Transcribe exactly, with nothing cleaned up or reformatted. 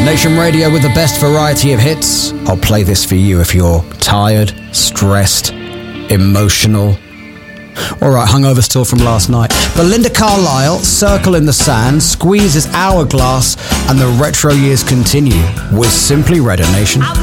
Nation Radio with the best variety of hits. I'll play this for you if you're tired, stressed, emotional. Alright, hungover still from last night. Belinda Carlisle, Circle in the Sand, Squeeze's Hourglass, and the retro years continue with Simply Red Nation.